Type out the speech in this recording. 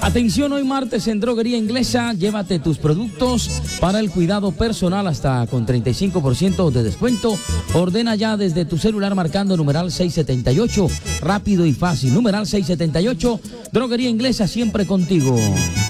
Atención, hoy martes en Droguería Inglesa, llévate tus productos para el cuidado personal hasta con 35% de descuento. Ordena ya desde tu celular marcando numeral 678, rápido y fácil, numeral 678, Droguería Inglesa, siempre contigo.